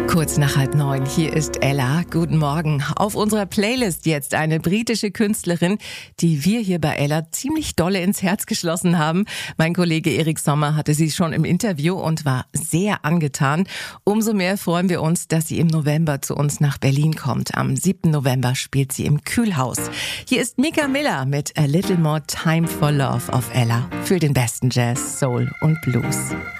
Kurz nach 8:30, hier ist Ella. Guten Morgen. Auf unserer Playlist jetzt eine britische Künstlerin, die wir hier bei Ella ziemlich dolle ins Herz geschlossen haben. Mein Kollege Erik Sommer hatte sie schon im Interview und war sehr angetan. Umso mehr freuen wir uns, dass sie im November zu uns nach Berlin kommt. Am 7. November spielt sie im Kühlhaus. Hier ist Mika Miller mit A Little More Time for Love auf Ella für den besten Jazz, Soul und Blues.